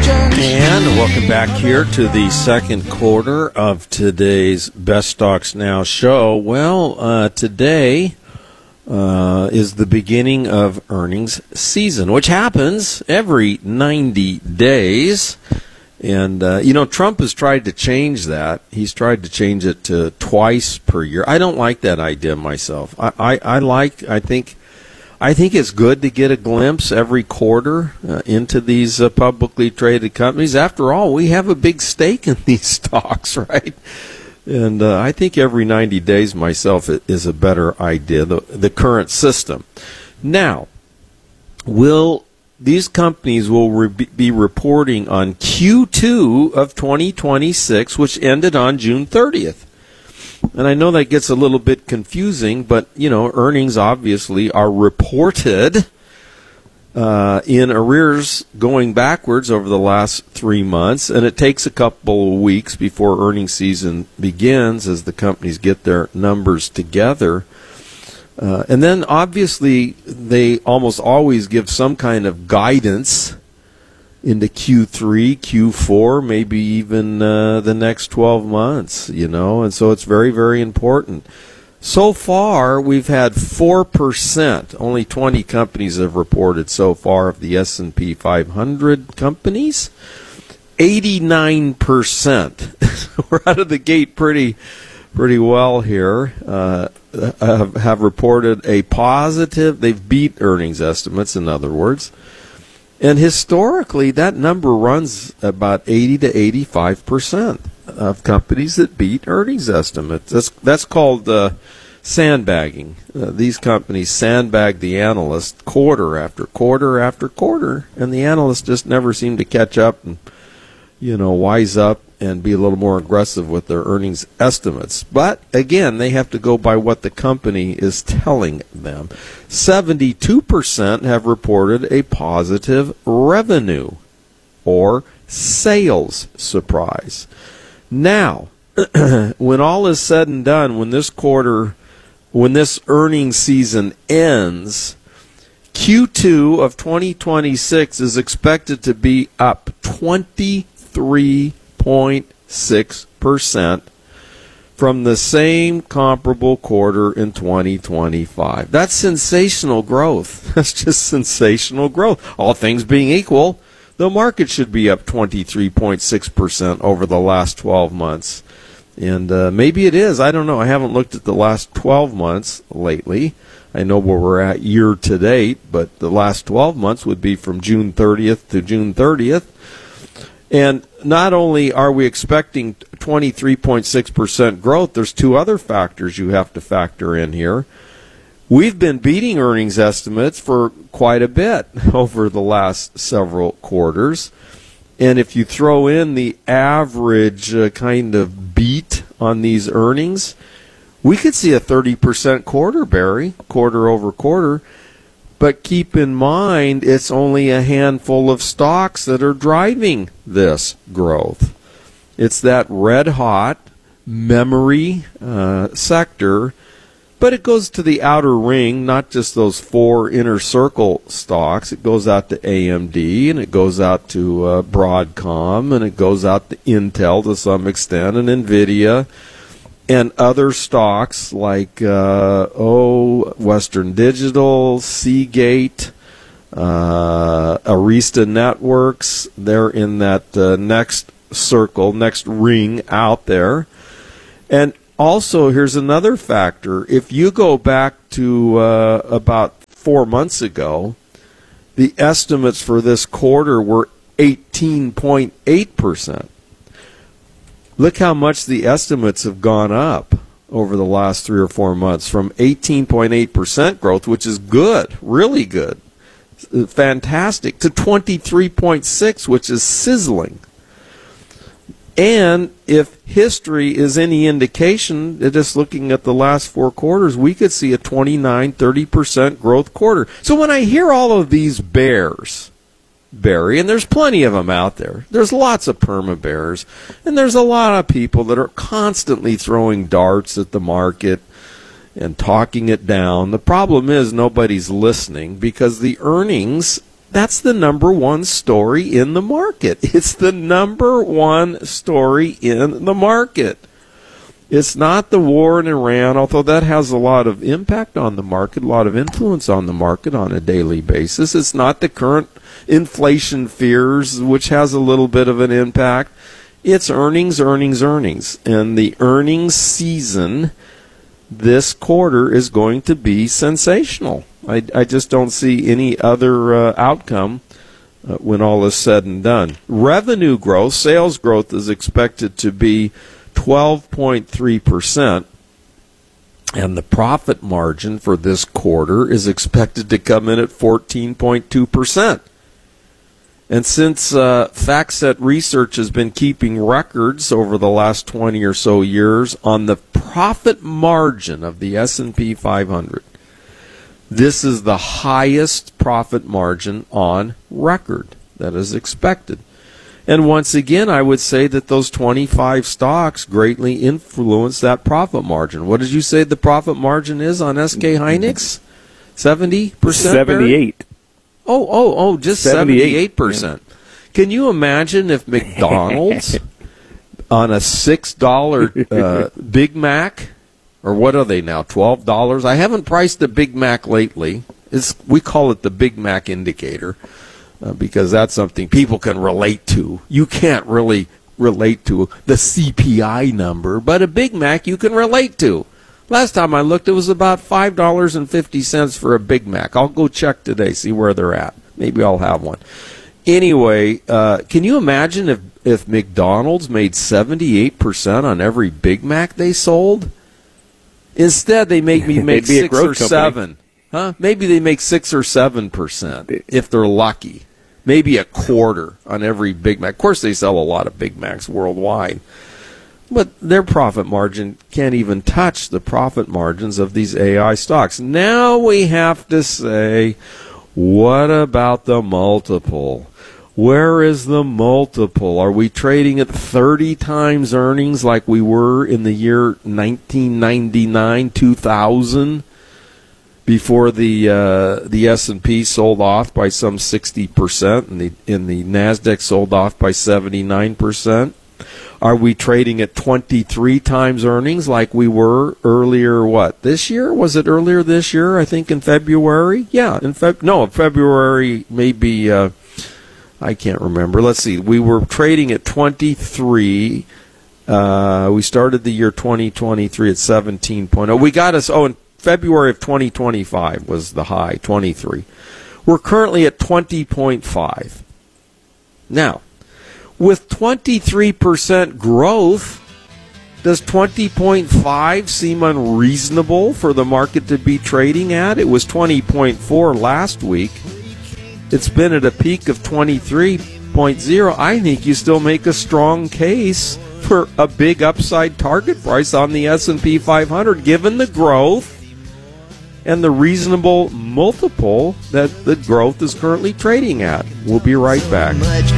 And welcome back here to the second quarter of today's Best Stocks Now show. Well, today is the beginning of earnings season, which happens every 90 days. And, Trump has tried to change that. He's tried to change it to twice per year. I don't like that idea myself. I think it's good to get a glimpse every quarter into these publicly traded companies. After all, we have a big stake in these stocks, right? And I think every 90 days myself is a better idea, the current system. Now, these companies will be reporting on Q2 of 2026, which ended on June 30th. And I know that gets a little bit confusing, but, earnings obviously are reported in arrears going backwards over the last 3 months, and it takes a couple of weeks before earnings season begins as the companies get their numbers together. And then, obviously, they almost always give some kind of guidance into Q3, Q4, maybe even the next 12 months, and so it's very, very important. So far, we've had 4%. Only 20 companies have reported so far of the S&P 500 companies. 89%. We're out of the gate pretty well here. Have reported a positive. They've beat earnings estimates, in other words. And historically, that number runs about 80 to 85% of companies that beat earnings estimates. That's called sandbagging. These companies sandbag the analyst quarter after quarter after quarter, and the analysts just never seem to catch up and, wise up and be a little more aggressive with their earnings estimates. But, again, they have to go by what the company is telling them. 72% have reported a positive revenue or sales surprise. Now, when all is said and done, when this earnings season ends, Q2 of 2026 is expected to be up 23.6% from the same comparable quarter in 2025. That's sensational growth. That's just sensational growth. All things being equal, the market should be up 23.6% over the last 12 months. And maybe it is. I don't know. I haven't looked at the last 12 months lately. I know where we're at year to date, but the last 12 months would be from June 30th to June 30th. And not only are we expecting 23.6% growth, there's two other factors you have to factor in here. We've been beating earnings estimates for quite a bit over the last several quarters. And if you throw in the average kind of beat on these earnings, we could see a 30% quarter, Barry, quarter over quarter. But keep in mind, it's only a handful of stocks that are driving this growth. It's that red-hot memory sector, but it goes to the outer ring, not just those four inner circle stocks. It goes out to AMD, and it goes out to Broadcom, and it goes out to Intel to some extent, and NVIDIA, and other stocks like Western Digital, Seagate, Arista Networks. They're in that next circle, next ring out there. And also, here's another factor. If you go back to about 4 months ago, the estimates for this quarter were 18.8%. Look how much the estimates have gone up over the last 3 or 4 months, from 18.8% growth, which is good, really good, fantastic, to 23.6%, which is sizzling. And if history is any indication, just looking at the last 4 quarters, we could see a 29-30% growth quarter. So when I hear all of these bears, Barry, and there's plenty of them out there. There's lots of perma bears, and there's a lot of people that are constantly throwing darts at the market and talking it down. The problem is nobody's listening because the earnings That's the number one story in the market. It's the number one story in the market. It's not the war in Iran, although that has a lot of impact on the market, a lot of influence on the market on a daily basis. It's not the current inflation fears, which has a little bit of an impact. It's earnings. And the earnings season this quarter is going to be sensational. I just don't see any other outcome when all is said and done. Revenue growth, sales growth is expected to be 12.3%, and the profit margin for this quarter is expected to come in at 14.2%. And since FactSet Research has been keeping records over the last 20 or so years on the profit margin of the S&P 500, this is the highest profit margin on record that is expected. And once again, I would say that those 25 stocks greatly influence that profit margin. What did you say the profit margin is on SK Hynix? 70%? 78. Oh, just 78%. Yeah. Can you imagine if McDonald's on a $6 Big Mac, or what are they now, $12? I haven't priced a Big Mac lately. We call it the Big Mac indicator. Because that's something people can relate to. You can't really relate to the CPI number, but a Big Mac you can relate to. Last time I looked, it was about $5.50 for a Big Mac. I'll go check today, see where they're at. Maybe I'll have one. Anyway, can you imagine if McDonald's made 78% on every Big Mac they sold? Instead, they make me make 6 or 7. Huh? Maybe they make 6 or 7% if they're lucky. Maybe a quarter on every Big Mac. Of course, they sell a lot of Big Macs worldwide. But their profit margin can't even touch the profit margins of these AI stocks. Now we have to say, what about the multiple? Where is the multiple? Are we trading at 30 times earnings like we were in the year 1999, 2000? Before the S&P sold off by some 60%, and the Nasdaq sold off by 79%. Are we trading at 23 times earnings like we were earlier? This year? Was it earlier this year? I think in February. Yeah, in February. Maybe I can't remember. Let's see. We were trading at 23. We started the year 2023 at 17.0. We got us. In February of 2025 was the high, 23. We're currently at 20.5. Now, with 23% growth, does 20.5 seem unreasonable for the market to be trading at? It was 20.4 last week. It's been at a peak of 23.0. I think you still make a strong case for a big upside target price on the S&P 500, given the growth and the reasonable multiple that the growth is currently trading at. We'll be right back.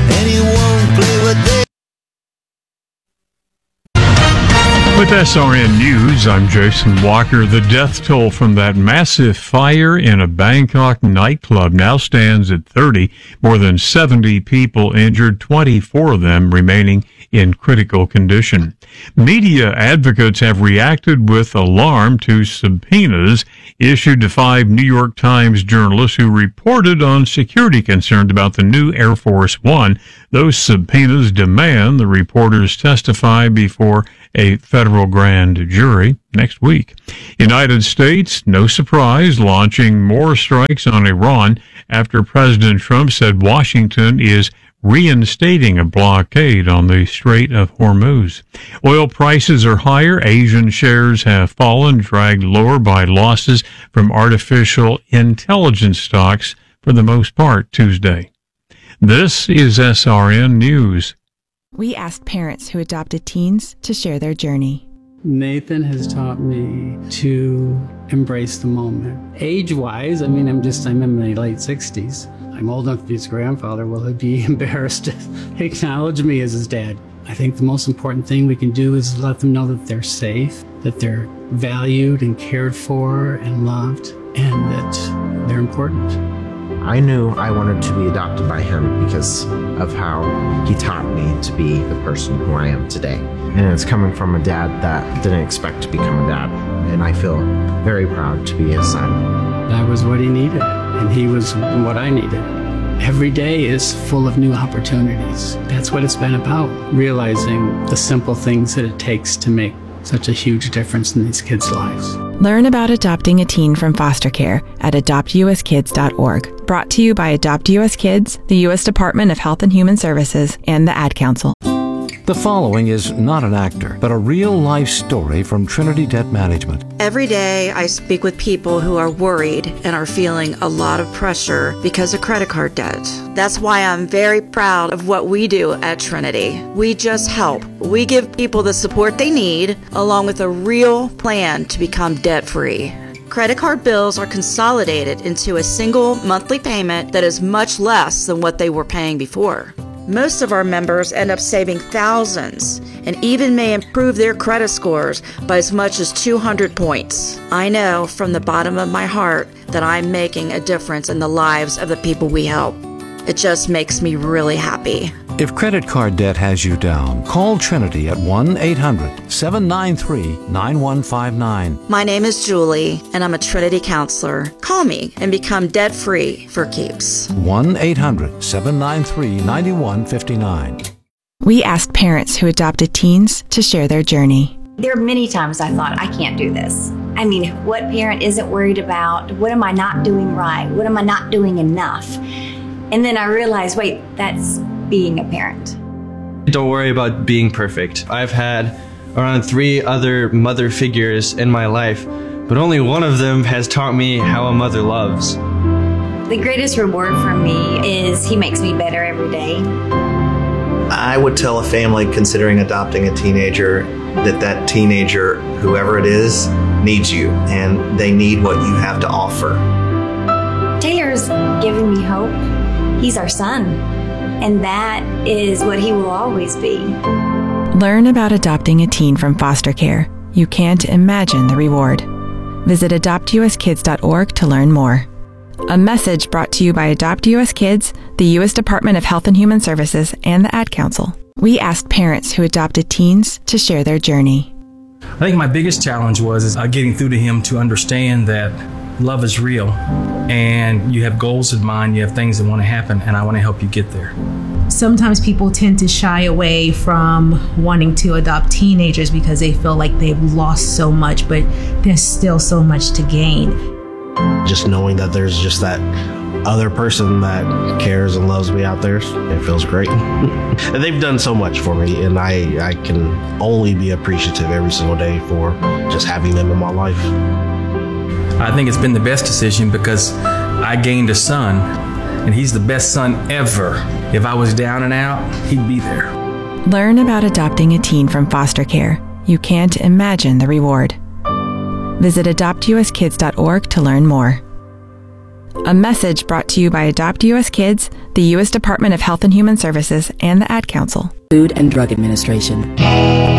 With SRN News, I'm Jason Walker. The death toll from that massive fire in a Bangkok nightclub now stands at 30. More than 70 people injured, 24 of them remaining in critical condition. Media advocates have reacted with alarm to subpoenas issued to 5 New York Times journalists who reported on security concerns about the new Air Force One. Those subpoenas demand the reporters testify before a federal grand jury next week. United States, no surprise, launching more strikes on Iran after President Trump said Washington is reinstating a blockade on the Strait of Hormuz. Oil prices are higher. Asian shares have fallen, dragged lower by losses from artificial intelligence stocks for the most part Tuesday. This is SRN News. We asked parents who adopted teens to share their journey. Nathan has taught me to embrace the moment. Age-wise, I'm in my late 60s. I'm old enough to be his grandfather. Will he be embarrassed to acknowledge me as his dad? I think the most important thing we can do is let them know that they're safe, that they're valued and cared for and loved, and that they're important. I knew I wanted to be adopted by him because of how he taught me to be the person who I am today. And it's coming from a dad that didn't expect to become a dad. And I feel very proud to be his son. That was what he needed, and he was what I needed. Every day is full of new opportunities. That's what it's been about, realizing the simple things that it takes to make such a huge difference in these kids' lives. Learn about adopting a teen from foster care at adoptuskids.org. Brought to you by Adopt US Kids, the U.S. Department of Health and Human Services, and the Ad Council. The following is not an actor, but a real-life story from Trinity Debt Management. Every day I speak with people who are worried and are feeling a lot of pressure because of credit card debt. That's why I'm very proud of what we do at Trinity. We just help. We give people the support they need, along with a real plan to become debt-free. Credit card bills are consolidated into a single monthly payment that is much less than what they were paying before. Most of our members end up saving thousands and even may improve their credit scores by as much as 200 points. I know from the bottom of my heart that I'm making a difference in the lives of the people we help. It just makes me really happy. If credit card debt has you down, call Trinity at 1-800-793-9159. My name is Julie, and I'm a Trinity counselor. Call me and become debt-free for keeps. 1-800-793-9159. We asked parents who adopted teens to share their journey. There are many times I thought, I can't do this. I mean, what parent isn't worried about? What am I not doing right? What am I not doing enough? And then I realized, wait, that's being a parent. Don't worry about being perfect. I've had around 3 other mother figures in my life, but only one of them has taught me how a mother loves. The greatest reward for me is he makes me better every day. I would tell a family considering adopting a teenager that teenager, whoever it is, needs you, and they need what you have to offer. Taylor's given me hope. He's our son, and that is what he will always be. Learn about adopting a teen from foster care. You can't imagine the reward. Visit adoptuskids.org to learn more. A message brought to you by Adopt US Kids, the U.S. Department of Health and Human Services, and the Ad Council. We asked parents who adopted teens to share their journey. I think my biggest challenge was getting through to him to understand that love is real, and you have goals in mind, you have things that want to happen, and I want to help you get there. Sometimes people tend to shy away from wanting to adopt teenagers because they feel like they've lost so much, but there's still so much to gain. Just knowing that there's just that other person that cares and loves me out there, it feels great. And they've done so much for me, and I can only be appreciative every single day for just having them in my life. I think it's been the best decision because I gained a son, and he's the best son ever. If I was down and out, he'd be there. Learn about adopting a teen from foster care. You can't imagine the reward. Visit adoptuskids.org to learn more. A message brought to you by Adopt US Kids, the U.S. Department of Health and Human Services, and the Ad Council. Food and Drug Administration.